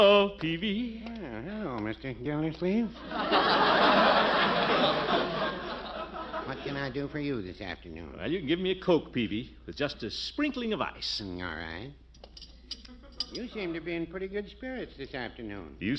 Oh, Peavy. Well, hello, Mr. Gildersleeve. What can I do for you this afternoon? Well, you can give me a Coke, Peavy, with just a sprinkling of ice. All right. You seem to be in pretty good spirits this afternoon. You